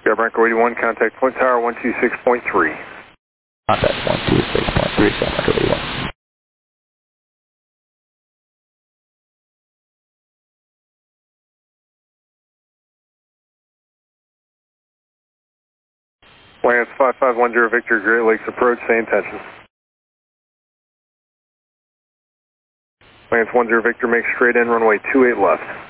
Bronco 81, contact Point Tower 126.3. Contact 126.3, Sierra Bronco 81. Lance 5510 Victor, Great Lakes approach, same intention. Lance 10 Victor, make straight in, runway 28 left.